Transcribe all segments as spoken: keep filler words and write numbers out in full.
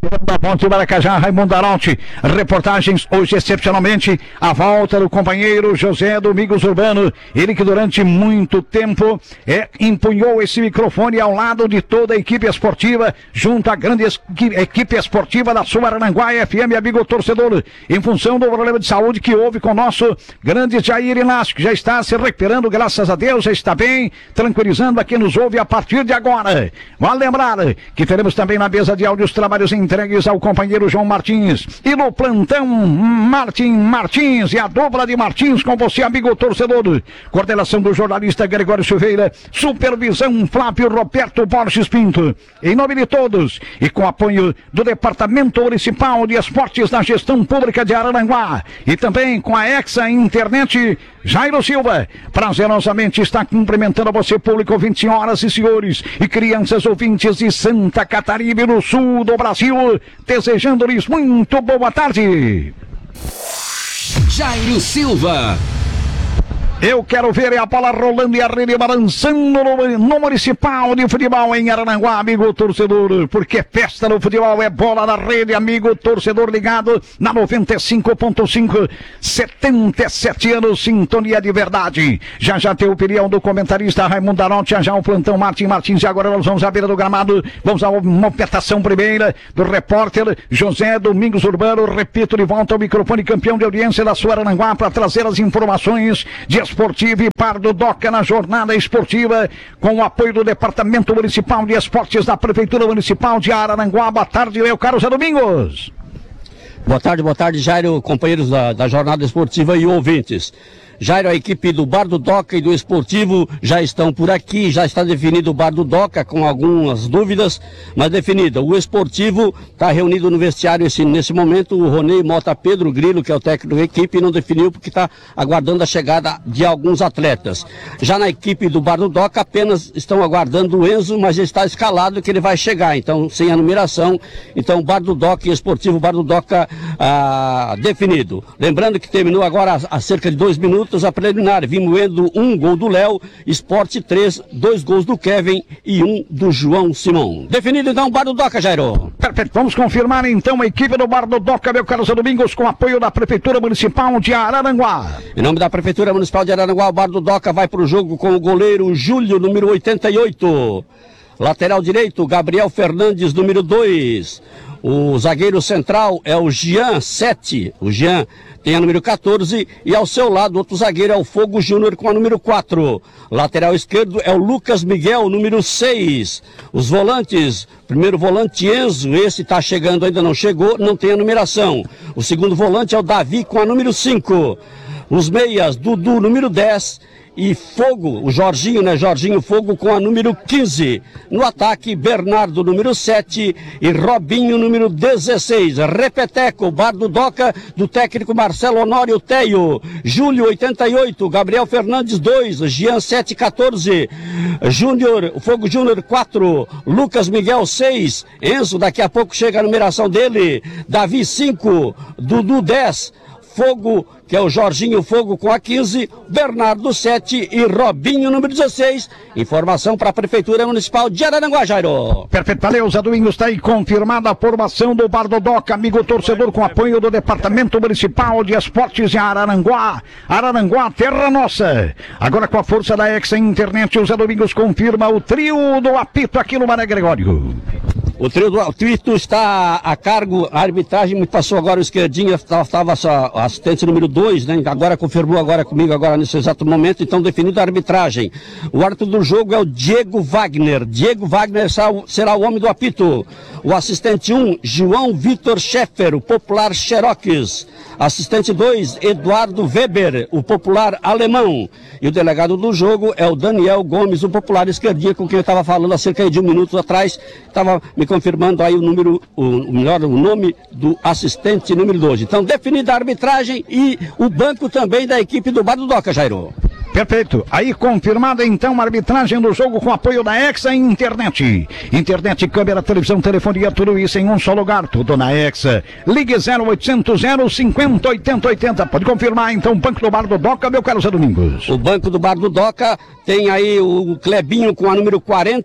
Da Ponte Maracajá, Raimundo Arauti. Reportagens hoje, excepcionalmente, a volta do companheiro José Domingos Urbano. Ele que durante muito tempo é, empunhou esse microfone ao lado de toda a equipe esportiva, junto à grande equipe esportiva da Suarananguá F M, amigo torcedor, em função do problema de saúde que houve com o nosso grande Jair Inácio, que já está se recuperando, graças a Deus, já está bem, tranquilizando a quem nos ouve a partir de agora. Vale lembrar que teremos também na mesa de áudio os trabalhos entregues ao companheiro João Martins e no plantão Martim Martins e a dupla de Martins com você, amigo torcedor. Coordenação do jornalista Gregório Silveira, supervisão Flávio Roberto Borges Pinto. Em nome de todos e com apoio do Departamento Municipal de Esportes da Gestão Pública de Araranguá e também com a Exa Internet, Jairo Silva prazerosamente está cumprimentando a você, público ouvinte, senhoras e senhores e crianças ouvintes de Santa Catarina e do sul do Brasil, desejando-lhes muito boa tarde. Jairo Silva. Eu quero ver a bola rolando e a rede balançando no, no Municipal de Futebol em Araranguá, amigo torcedor, porque festa no futebol é bola na rede, amigo torcedor ligado na noventa e cinco ponto cinco, setenta e sete anos, sintonia de verdade. Já já tem a opinião do comentarista Raimundo Arauti, já já o plantão Martim Martins, e agora nós vamos à beira do gramado, vamos à movimentação primeira do repórter José Domingos Urbano, repito, de volta ao microfone, campeão de audiência da Suarananguá, para trazer as informações de Esportivo e Pardo Doca na jornada esportiva, com o apoio do Departamento Municipal de Esportes da Prefeitura Municipal de Araranguá. Boa tarde, meu caro Zé Domingos. Boa tarde, boa tarde, Jairo, companheiros da, da jornada esportiva e ouvintes. Jairo, a equipe do Bar do Doca e do Esportivo já estão por aqui, já está definido o Bar do Doca com algumas dúvidas, mas definida. O Esportivo está reunido no vestiário esse, nesse momento, o Ronei Mota Pedro Grilo, que é o técnico da equipe, não definiu porque está aguardando a chegada de alguns atletas. Já na equipe do Bar do Doca apenas estão aguardando o Enzo, mas já está escalado que ele vai chegar, então sem a numeração, então Bar do Doca e Esportivo Bar do Doca ah, definido. Lembrando que terminou agora há cerca de dois minutos a preliminar, vimoendo um gol do Léo, Esporte três, dois gols do Kevin e um do João Simão. Definido então o Bar do Doca, Jairo. Perfeito, vamos confirmar então a equipe do Bar do Doca, meu caro Zé Domingos, com apoio da Prefeitura Municipal de Araranguá. Em nome da Prefeitura Municipal de Araranguá, o Bar do Doca vai para o jogo com o goleiro Júlio, número oitenta e oito. Lateral direito, Gabriel Fernandes, número dois. O zagueiro central é o Jean, sete. O Jean tem a número quatorze e ao seu lado outro zagueiro é o Fogo Júnior com a número quatro. Lateral esquerdo é o Lucas Miguel, número seis. Os volantes, primeiro volante Enzo, esse está chegando, ainda não chegou, não tem a numeração. O segundo volante é o Davi com a número cinco. Os meias, Dudu, número dez. E Fogo, o Jorginho, né? Jorginho Fogo com a número quinze. No ataque, Bernardo, número sete. E Robinho, número dezesseis. Repeteco, Bar do Doca, do técnico Marcelo Honório Teio. Júlio, oitenta e oito. Gabriel Fernandes, dois. Jean, sete, quatorze. Júnior, Fogo Júnior, quatro. Lucas Miguel, seis. Enzo, daqui a pouco chega a numeração dele. Davi, cinco. Dudu, dez. Fogo, que é o Jorginho Fogo com a quinze, Bernardo sete e Robinho número dezesseis. Informação para a Prefeitura Municipal de Araranguá, Jairo. Perfeito, valeu, Zé Domingos, está aí confirmada a formação do Bar do Doca, amigo torcedor, com apoio do Departamento Municipal de Esportes de Araranguá. Araranguá, terra nossa. Agora com a força da Exa Internet, o Zé Domingos confirma o trio do apito aqui no Mané Gregório. O trio do apito está a cargo, a arbitragem me passou agora o esquerdinho, estava a assistente número dois, né? Agora confirmou agora comigo, agora nesse exato momento, então definido a arbitragem. O árbitro do jogo é o Diego Wagner. Diego Wagner será o homem do apito. O assistente um, João Vitor Scheffer, o popular Xerox. Assistente dois, Eduardo Weber, o popular alemão. E o delegado do jogo é o Daniel Gomes, o popular esquerdinha, com quem eu estava falando há cerca de um minuto atrás. Estava me confirmando aí o número, o, o melhor, o nome do assistente número dois. Então, definida a arbitragem e o banco também da equipe do Bar do Doca, Jairo. Perfeito. Aí confirmada então a arbitragem do jogo com apoio da Exa Internet. Internet, câmera, televisão, telefonia, tudo isso em um só lugar, tudo na Exa. Ligue zero oitocentos, zero cinquenta, oitenta, oitenta. Pode confirmar então o banco do Bar do Doca, meu caro Zé Domingos. O banco do Bar do Doca tem aí o Clebinho com a número quarenta,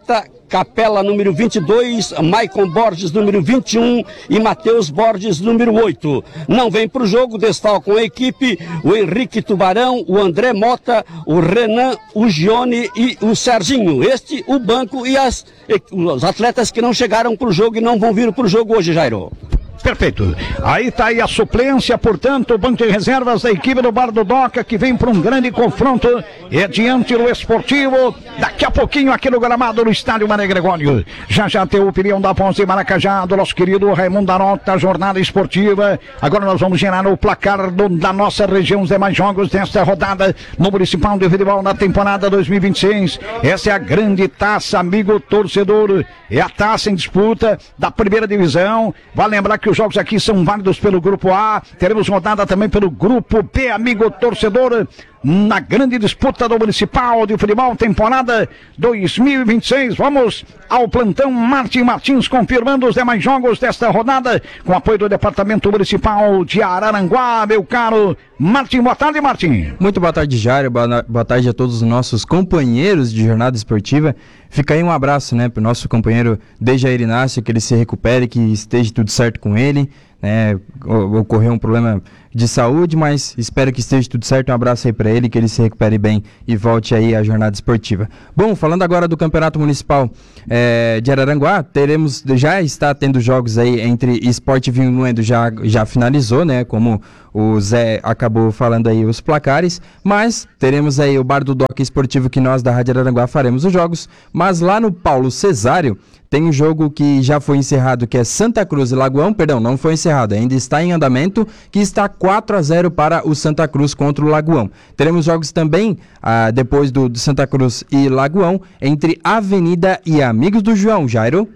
Capela, número vinte e dois, Maicon Borges, número vinte e um e Matheus Borges, número oito. Não vem para o jogo, desfalcam a equipe o Henrique Tubarão, o André Mota, o Renan, o Gione e o Serginho. Este, o banco e as, os atletas que não chegaram para o jogo e não vão vir para o jogo hoje, Jairo. Perfeito. Aí tá aí a suplência, portanto, o banco de reservas da equipe do Bar do Doca, que vem para um grande confronto é diante do Esportivo, daqui a pouquinho aqui no gramado do estádio Mané Gregório. Já já tem a opinião da Ponce de Maracajá, do nosso querido Raimundo Darota, jornada esportiva. Agora nós vamos gerar o placar do, da nossa região, os demais jogos desta rodada no Municipal de Futebol na temporada dois mil e vinte e seis. Essa é a grande taça, amigo torcedor, é a taça em disputa da primeira divisão. Vale lembrar que os jogos aqui são válidos pelo grupo A, teremos rodada também pelo grupo B, amigo torcedor, na grande disputa do Municipal de Futebol, temporada dois mil e vinte e seis. Vamos ao plantão Martim Martins, confirmando os demais jogos desta rodada, com apoio do Departamento Municipal de Araranguá, meu caro Martim. Boa tarde, Martim. Muito boa tarde, Jário. Boa, boa tarde a todos os nossos companheiros de jornada esportiva. Fica aí um abraço, né, pro nosso companheiro Dejair Inácio, que ele se recupere, que esteja tudo certo com ele, né, ocorreu um problema de saúde, mas espero que esteja tudo certo. Um abraço aí para ele, que ele se recupere bem e volte aí à jornada esportiva. Bom, falando agora do Campeonato Municipal é, de Araranguá, teremos, já está tendo jogos aí entre Sport e Vinho Moendo, já, já finalizou, né, como o Zé acabou falando aí os placares, mas teremos aí o Bar do Doca Esportivo, que nós da Rádio Araranguá faremos os jogos, mas lá no Paulo Cesário tem um jogo que já foi encerrado, que é Santa Cruz e Lagoão, perdão, não foi encerrado, ainda está em andamento, que está quatro a zero para o Santa Cruz contra o Lagoão. Teremos jogos também, ah, depois do, do Santa Cruz e Lagoão, entre Avenida e Amigos do João, Jairo.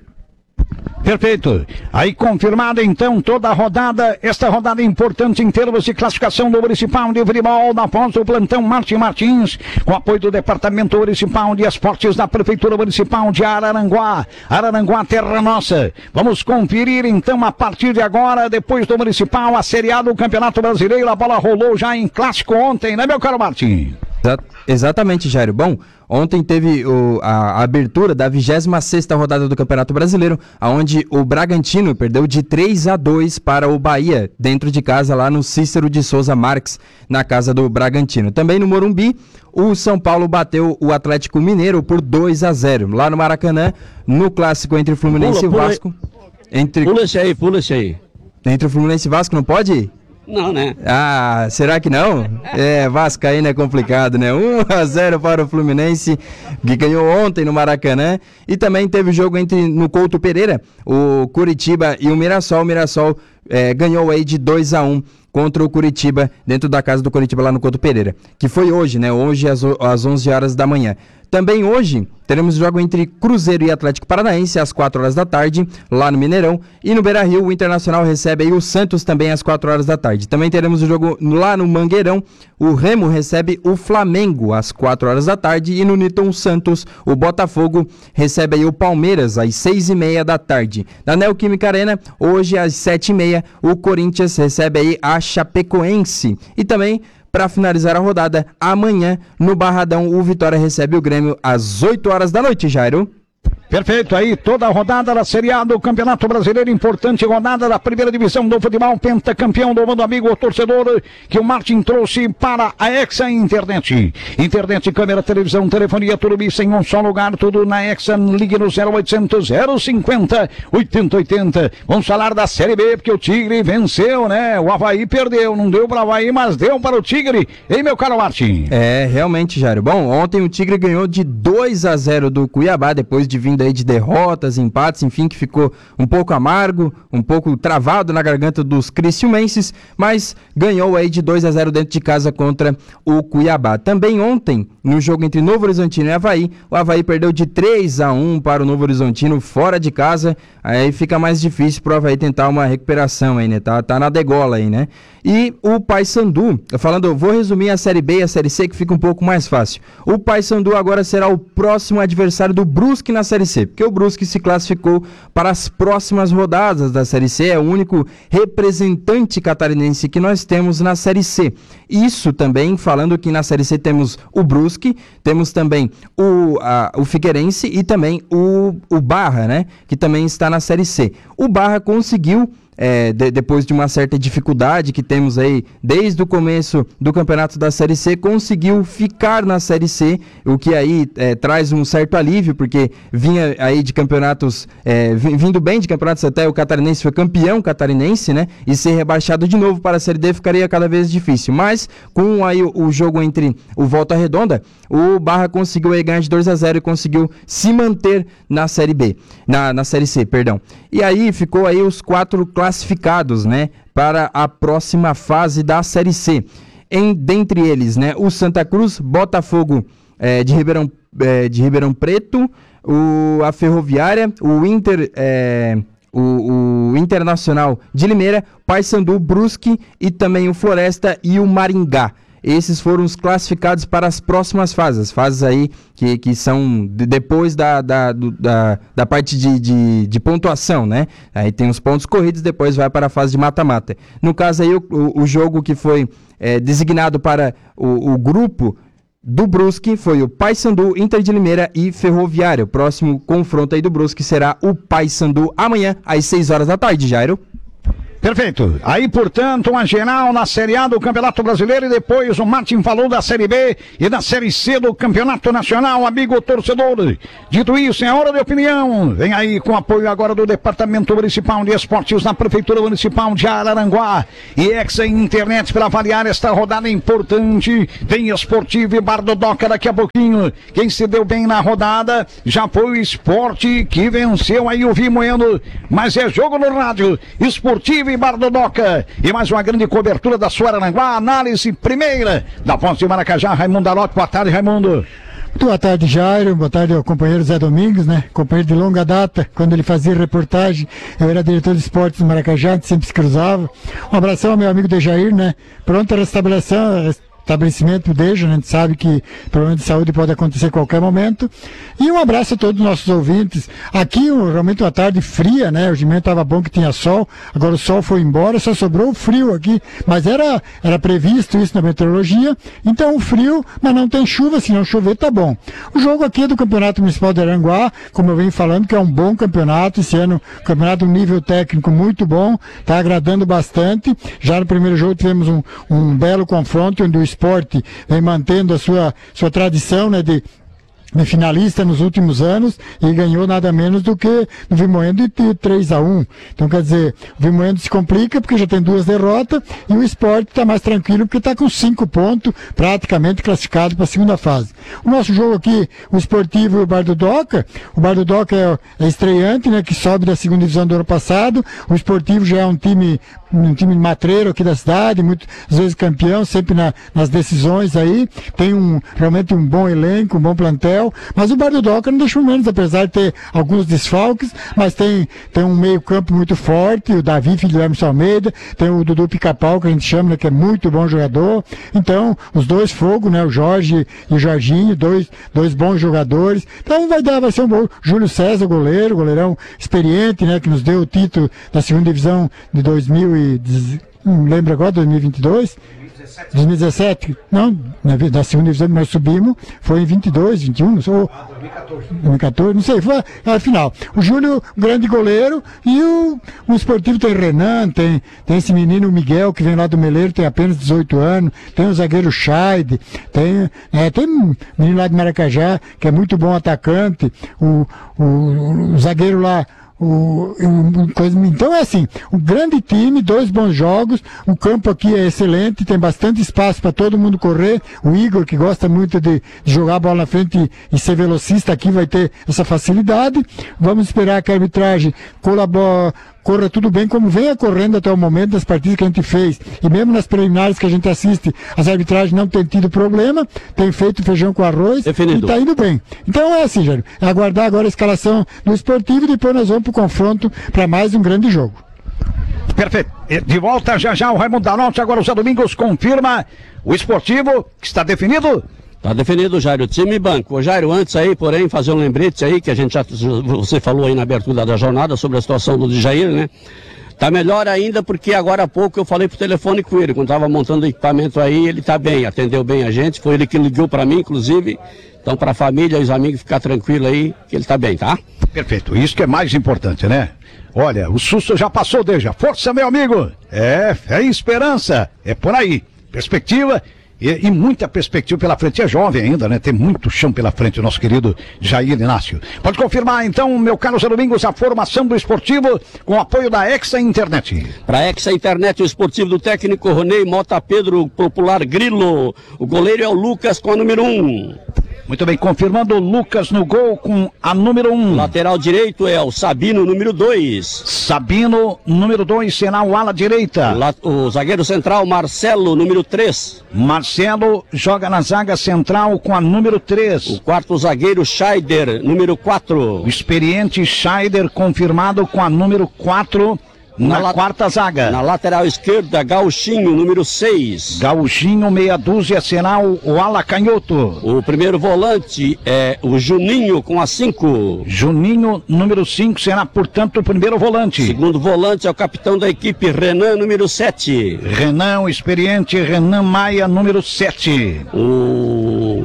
Perfeito. Aí confirmada então toda a rodada, esta rodada importante em termos de classificação do Municipal de Futebol, na pós do plantão Martim Martins, com apoio do Departamento Municipal de Esportes da Prefeitura Municipal de Araranguá. Araranguá, terra nossa. Vamos conferir então a partir de agora, depois do Municipal, a Série A do Campeonato Brasileiro. A bola rolou já em clássico ontem, né, meu caro Martim? Exatamente, Jairo. Bom, ontem teve o, a, a abertura da vigésima sexta rodada do Campeonato Brasileiro, onde o Bragantino perdeu de três a dois para o Bahia, dentro de casa lá no Cícero de Souza Marques, na casa do Bragantino. Também no Morumbi, o São Paulo bateu o Atlético Mineiro por dois a zero. Lá no Maracanã, no clássico entre Fluminense pula, pula, e Vasco... Entre... Pula esse aí, pula esse aí. Entre o Fluminense e Vasco, não pode? Não, né? Ah, será que não? É, Vascaíno é complicado, né? um a zero para o Fluminense, que ganhou ontem no Maracanã. E também teve jogo entre no Couto Pereira, o Curitiba e o Mirassol. O Mirassol é, ganhou aí de dois a um contra o Curitiba, dentro da casa do Curitiba lá no Couto Pereira, que foi hoje, né? Hoje às, às onze horas da manhã. Também hoje teremos jogo entre Cruzeiro e Atlético Paranaense às quatro horas da tarde, lá no Mineirão. E no Beira-Rio, o Internacional recebe aí o Santos também às quatro horas da tarde. Também teremos o jogo lá no Mangueirão. O Remo recebe o Flamengo às quatro horas da tarde. E no Newton Santos, o Botafogo recebe aí o Palmeiras às seis e meia da tarde. Na Neoquímica Arena, hoje às sete e meia, o Corinthians recebe aí a Chapecoense. E também, para finalizar a rodada, amanhã no Barradão, o Vitória recebe o Grêmio às oito horas da noite, Jairo. Perfeito, aí toda a rodada da Série A do Campeonato Brasileiro, importante rodada da primeira divisão do futebol, pentacampeão do mundo, amigo torcedor, que o Martin trouxe para a Hexa Internet. Internet, câmera, televisão, telefonia, tudo isso em um só lugar, tudo na Hexa. Ligue no zero oitocentos, zero cinquenta, oitenta oitenta. Vamos falar da Série B, porque o Tigre venceu, né? O Avaí perdeu, não deu para o Avaí, mas deu para o Tigre, hein, meu caro Martin? É, realmente, Jairo. Bom, ontem o Tigre ganhou de dois a zero do Cuiabá, depois de vindo aí de derrotas, empates, enfim, que ficou um pouco amargo, um pouco travado na garganta dos criciumenses, mas ganhou aí de dois a zero dentro de casa contra o Cuiabá. Também ontem, no jogo entre Novo Horizontino e Avaí, o Avaí perdeu de três a um para o Novo Horizontino fora de casa. Aí fica mais difícil pro Avaí tentar uma recuperação aí, né? Tá, tá na degola aí, né? E o Paysandu, falando, vou resumir a Série B e a Série C, que fica um pouco mais fácil. O Paysandu agora será o próximo adversário do Brusque na Série C C? Porque o Brusque se classificou para as próximas rodadas da Série C, é o único representante catarinense que nós temos na Série C. Isso também, falando que na Série C temos o Brusque, temos também o, a, o Figueirense e também o, o Barra, né? Que também está na Série C. O Barra conseguiu, É, de, depois de uma certa dificuldade que temos aí desde o começo do campeonato da Série C, conseguiu ficar na Série C, o que aí é, traz um certo alívio, porque vinha aí de campeonatos, é, vindo bem de campeonatos, até o Catarinense foi campeão catarinense, né, e ser rebaixado de novo para a Série D ficaria cada vez difícil, mas com aí o, o jogo entre o Volta Redonda, o Barra conseguiu aí ganhar de dois a zero e conseguiu se manter na Série B, na, na Série C, perdão, e aí ficou aí os quatro classificados, né, para a próxima fase da Série C. Em, dentre eles, né, o Santa Cruz, Botafogo é, de, Ribeirão, é, de Ribeirão Preto, o, a Ferroviária, o Inter, é, o, o Internacional de Limeira, Paysandu, Brusque e também o Floresta e o Maringá. Esses foram os classificados para as próximas fases, fases aí que, que são de, depois da, da, do, da, da parte de, de, de pontuação, né? Aí tem os pontos corridos, depois vai para a fase de mata-mata. No caso aí, o, o, o jogo que foi é, designado para o, o grupo do Brusque foi o Paysandu, Inter de Limeira e Ferroviária. O próximo confronto aí do Brusque será o Paysandu amanhã às seis horas da tarde, Jairo. Perfeito. Aí, portanto, uma geral na Série A do Campeonato Brasileiro e depois o Martin falou da Série B e da Série C do Campeonato Nacional, amigo torcedor. Dito isso, é hora de opinião. Vem aí com apoio agora do Departamento Municipal de Esportes da Prefeitura Municipal de Araranguá e Exa Internet para avaliar esta rodada importante. Tem Esportivo e Bar do Doca daqui a pouquinho. Quem se deu bem na rodada já foi o Esporte que venceu aí o Vimoendo, mas é jogo no rádio. Esportivo e Bar do Doca. E mais uma grande cobertura da sua Araranguá. Análise primeira da Ponte de Maracajá. Raimundo Alote. Boa tarde, Raimundo. Boa tarde, Jairo. Boa tarde ao companheiro Zé Domingos, né? Companheiro de longa data. Quando ele fazia reportagem, eu era diretor de esportes no Maracajá, a gente sempre se cruzava. Um abração ao meu amigo Dejair, né? Pronto a restabelecer. Estabelecimento desde, a gente sabe que problema de saúde pode acontecer a qualquer momento. E um abraço a todos os nossos ouvintes. Aqui, realmente uma tarde fria, né? O Gimento estava bom que tinha sol, agora o sol foi embora, só sobrou o frio aqui. Mas era, era previsto isso na meteorologia, então o frio, mas não tem chuva, se não chover tá bom. O jogo aqui é do Campeonato Municipal de Araranguá, como eu venho falando, que é um bom campeonato, esse ano, campeonato nível técnico muito bom, está agradando bastante. Já no primeiro jogo tivemos um, um belo confronto, onde o Esporte vem mantendo a sua, sua tradição, né, de finalista nos últimos anos e ganhou nada menos do que no Vimoendo de três a um. Então, quer dizer, o Vimoendo se complica porque já tem duas derrotas e o Sport está mais tranquilo porque está com cinco pontos praticamente classificado para a segunda fase. O nosso jogo aqui, o Esportivo e o Bar do Doca, o Bar do Doca é, é estreante, né, que sobe da segunda divisão do ano passado. O Esportivo já é um time um time matreiro aqui da cidade, muitas vezes campeão, sempre na, nas decisões aí, tem um, realmente um bom elenco, um bom plantel, mas o Bar do Doca não deixa menos, apesar de ter alguns desfalques, mas tem, tem um meio campo muito forte, o Davi, filho do Emerson Almeida, tem o Dudu Pica-Pau, que a gente chama, né, que é muito bom jogador, então, os dois fogos, né, o Jorge e o Jorginho, dois, dois bons jogadores, então vai dar, vai ser um bom, Júlio César, goleiro, goleirão experiente, né, que nos deu o título da segunda divisão de dois mil e não lembro agora, dois mil e vinte e dois? dois mil e dezessete? Não, da segunda divisão que nós subimos foi em vinte e dois, vinte e um, não sei. Ah, dois mil e quatorze. dois mil e quatorze, não sei, foi a final. O Júlio, grande goleiro, e o, o Esportivo tem Renan, tem, tem esse menino Miguel, que vem lá do Meleiro, tem apenas dezoito anos, tem o zagueiro Scheid, tem, é, tem um menino lá de Maracajá, que é muito bom atacante, o, o, o zagueiro lá, O, o, coisa, então é assim, um grande time, dois bons jogos, o campo aqui é excelente, tem bastante espaço para todo mundo correr, o Igor, que gosta muito de, de jogar a bola na frente e, e ser velocista, aqui vai ter essa facilidade. Vamos esperar que a arbitragem colabore, corra tudo bem, como venha correndo até o momento das partidas que a gente fez, e mesmo nas preliminares que a gente assiste, as arbitragens não têm tido problema, tem feito feijão com arroz, Definido. E tá indo bem. Então é assim, Jair, é aguardar agora a escalação do Esportivo e depois nós vamos pro confronto para mais um grande jogo. Perfeito. De volta já já o Raimundo Danotti, agora o Zé Domingos confirma o Esportivo, que está definido, Tá definido, Jairo, time e banco. Ô, Jairo, antes aí, porém, fazer um lembrete aí, que a gente já, você falou aí na abertura da jornada sobre a situação do Jair, né? Tá melhor ainda porque agora há pouco eu falei por telefone com ele, quando tava montando o equipamento aí, ele tá bem, atendeu bem a gente, foi ele que ligou para mim, inclusive. Então, para a família e os amigos ficar tranquilo aí, que ele tá bem, tá? Perfeito, isso que é mais importante, né? Olha, o susto já passou, Deja. Força, meu amigo! É, fé e esperança, é por aí. Perspectiva e, e muita perspectiva pela frente. É jovem ainda, né? Tem muito chão pela frente o nosso querido Jair Inácio. Pode confirmar, então, meu caro Zé Domingos, a formação do esportivo com apoio da Exa Internet. Para Exa Internet, o esportivo do técnico Ronei Mota Pedro, popular Grilo. O goleiro é o Lucas com a número um. Muito bem, confirmando o Lucas no gol com a número um. Lateral direito é o Sabino, número dois. Sabino, número dois, será o ala direita. O, o zagueiro central, Marcelo, número três. Marcelo joga na zaga central com a número três. O quarto zagueiro, Scheider, número quatro. O experiente Scheider confirmado com a número quatro. Na, na quarta zaga. Na lateral esquerda, Gauchinho, número seis. Gauchinho, meia dúzia, será o, o ala canhoto. O primeiro volante é o Juninho, com a cinco. Juninho, número cinco, será, portanto, o primeiro volante. Segundo volante é o capitão da equipe, Renan, número sete. Renan, o experiente Renan Maia, número sete. O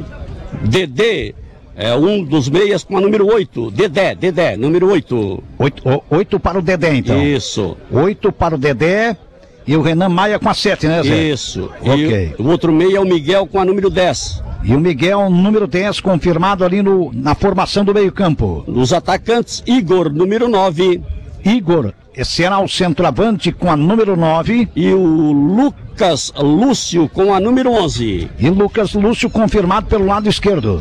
Dedé é um dos meias com a número oito. Dedé, Dedé, número oito. Oito, oito para o Dedé, então. Isso. Oito para o Dedé e o Renan Maia com a sete, né, Zé? Isso. Ok. E o outro meia é o Miguel com a número dez. E o Miguel, número dez, confirmado ali no, na formação do meio-campo. Os atacantes, Igor, número nove. Igor será o centroavante com a número nove. E o Lucas Lúcio com a número onze. E Lucas Lúcio confirmado pelo lado esquerdo.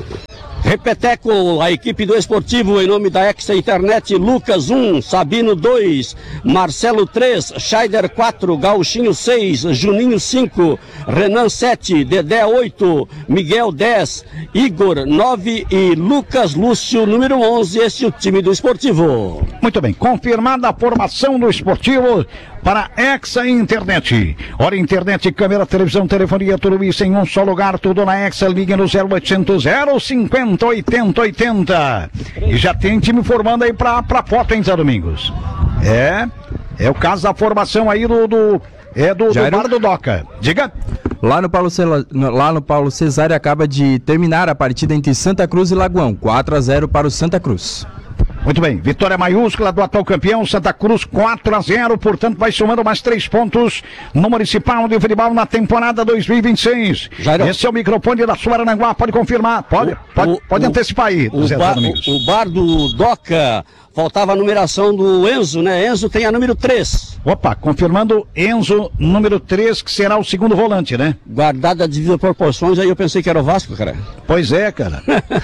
Repeteco, a equipe do esportivo em nome da Exa Internet, Lucas um, Sabino dois, Marcelo três, Scheider quatro, Gauchinho seis, Juninho cinco, Renan sete, Dedé oito, Miguel dez, Igor nove e Lucas Lúcio número onze, esse é o time do esportivo. Muito bem, confirmada a formação do esportivo para Exa Internet. Hora internet, câmera, televisão, telefonia, tudo isso em um só lugar, tudo na Exa. Ligue no zero oitocentos, zero cinquenta, oitenta, oitenta. E já tem time formando aí pra, pra foto, hein, Zé Domingos? É, é o caso da formação aí do, do é do, do Bar do Doca. Diga. Lá no, Paulo Cela, lá no Paulo Cesário acaba de terminar a partida entre Santa Cruz e Lagoão. quatro a zero para o Santa Cruz. Muito bem, vitória maiúscula do atual campeão, Santa Cruz, quatro a zero, portanto vai somando mais três pontos no Municipal de Futebol na temporada dois mil e vinte e seis. Jairo. Esse é o microfone da sua Arananguá, pode confirmar, pode, o, pode, o, pode o, antecipar aí. O, Zé bar, o, o bar do Doca, faltava a numeração do Enzo, né? Enzo tem a número três. Opa, confirmando Enzo, número três, que será o segundo volante, né? Guardada a devidas proporções, aí eu pensei que era o Vasco, cara. Pois é, cara,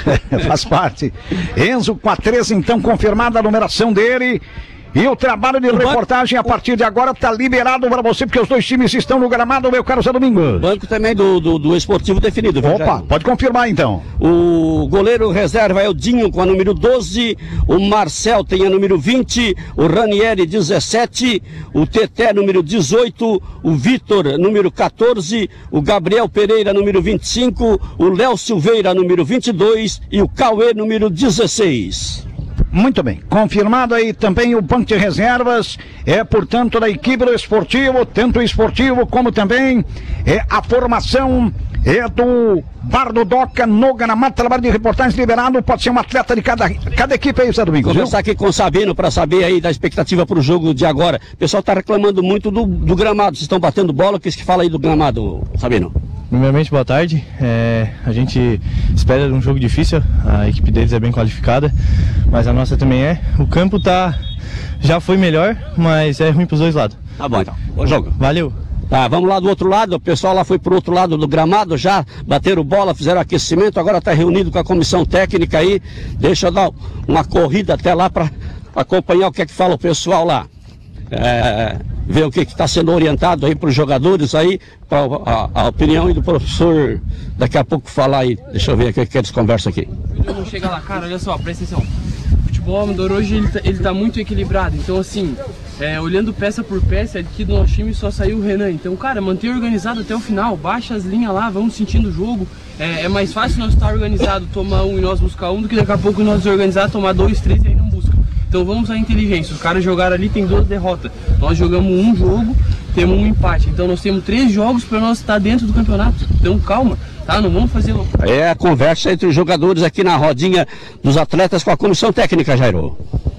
faz parte. Enzo com a três, então, confirmada a numeração dele. E o trabalho de o reportagem banco, a partir de agora está liberado para você, porque os dois times estão no gramado, meu caro Zé Domingos. Banco também do, do, do esportivo definido. Opa, já. Pode confirmar então. O goleiro reserva é o Dinho com a número doze, o Marcel tem a número vinte, o Ranieri dezessete, o Teté número dezoito, o Vitor número quatorze, o Gabriel Pereira número vinte e cinco, o Léo Silveira número vinte e dois e o Cauê número dezesseis. Muito bem, confirmado aí também o banco de reservas, é portanto da equipe do esportivo, tanto o esportivo como também é a formação é do Bar do Doca no gramado, trabalho de reportagem liberado, pode ser um atleta de cada, cada equipe aí, Zé Domingos. Vou começar aqui com o Sabino para saber aí da expectativa para o jogo de agora. O pessoal está reclamando muito do, do gramado, vocês estão batendo bola, o que que fala aí do gramado, Sabino? Primeiramente, boa tarde. É, a gente espera um jogo difícil, a equipe deles é bem qualificada, mas a nossa também é. O campo tá, já foi melhor, mas é ruim para os dois lados. Tá bom então, bom jogo. Valeu. Tá, vamos lá do outro lado, o pessoal lá foi pro outro lado do gramado, já bateram bola, fizeram aquecimento, agora está reunido com a comissão técnica aí. Deixa eu dar uma corrida até lá para acompanhar o que é que fala o pessoal lá. É, ver o que está sendo orientado aí para os jogadores aí, para a, a opinião aí do professor, daqui a pouco falar aí, deixa eu ver o que, que eles conversam aqui. Não chega lá, cara, olha só, presta atenção, o futebol amador hoje ele tá, ele tá muito equilibrado, então assim, é, olhando peça por peça, aqui do nosso time só saiu o Renan. Então, cara, manter organizado até o final, baixa as linhas lá, vamos sentindo o jogo. É, é mais fácil nós estar organizado, tomar um e nós buscar um, do que daqui a pouco nós desorganizar, tomar dois, três e aí não busca. Então vamos à inteligência, os caras jogaram ali, tem duas derrotas. Nós jogamos um jogo, temos um empate. Então nós temos três jogos para nós estar dentro do campeonato. Então calma, tá? Não vamos fazer loucura. É a conversa entre os jogadores aqui na rodinha dos atletas com a comissão técnica, Jairo.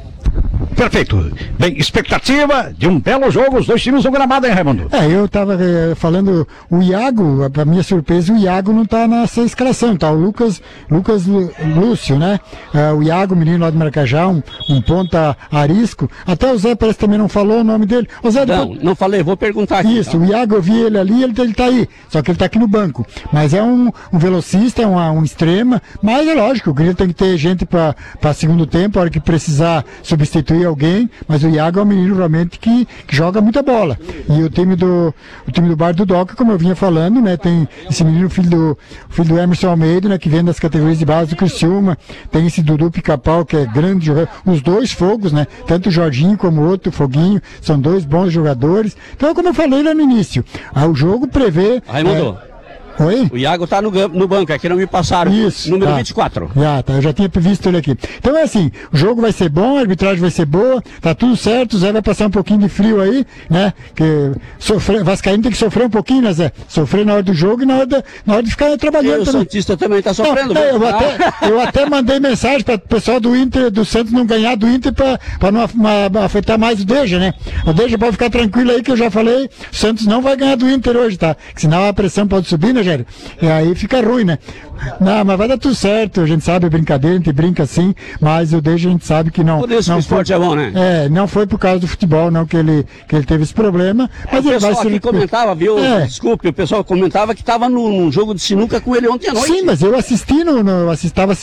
Perfeito. Bem, expectativa de um belo jogo, os dois times no gramado, hein, Raimundo? É, eu tava eh, falando, o Iago, pra minha surpresa, o Iago não tá nessa escalação, tá? O Lucas, Lucas Lu- Lúcio, né? Eh, o Iago, menino lá de Maracajá, um, um ponta arisco. Até o Zé parece que também não falou o nome dele. O Zé, Não, depois- não falei, vou perguntar aqui. Isso, então. o Iago, eu vi ele ali, ele, ele tá aí. Só que ele tá aqui no banco. Mas é um, um velocista, é uma, um extrema. Mas é lógico, o Grêmio tem que ter gente pra, pra segundo tempo, a hora que precisar substituir alguém. Mas o Iago é um menino realmente que, que joga muita bola. E o time do, o time do Bar do Doca, como eu vinha falando, né? Tem esse menino, filho do, filho do Emerson Almeida, né? Que vem das categorias de base do Criciúma. Tem esse Dudu Pica-Pau, que é grande jogador. Os dois fogos, né? Tanto o Jorginho como o outro, o Foguinho, são dois bons jogadores. Então, como eu falei lá no início, ah, o jogo prevê... Raimundo, é, Oi? o Iago tá no, gam- no banco, aqui não me passaram. Isso. Número tá. vinte e quatro. Já, tá, eu já tinha visto ele aqui. Então é assim, o jogo vai ser bom, a arbitragem vai ser boa, tá tudo certo, o Zé vai passar um pouquinho de frio aí, né? Que sofrer, Vascaíno tem que sofrer um pouquinho, né, Zé? Sofrer na hora do jogo e na hora, da, na hora de ficar E trabalhando o também. Santista também tá sofrendo. Não, é, viu? eu, Ah, até, eu até mandei mensagem para o pessoal do Inter, do Santos não ganhar do Inter para não af- ma- afetar mais o Deja, né? O Deja pode ficar tranquilo aí que eu já falei, o Santos não vai ganhar do Inter hoje, tá? Que senão a pressão pode subir, né, Jair? E aí fica ruim, né? Não, mas vai dar tudo certo, a gente sabe, é brincadeira, a gente brinca assim, mas o Deja a gente sabe que não. Por isso que não o esporte foi, é bom, né? É, não foi por causa do futebol, não, que ele, que ele teve esse problema, mas O ele vai pessoal se aqui comentava, viu? É. Desculpe, o pessoal comentava que tava num, num jogo de sinuca com ele ontem à noite. Sim, mas eu assisti no, no eu assistava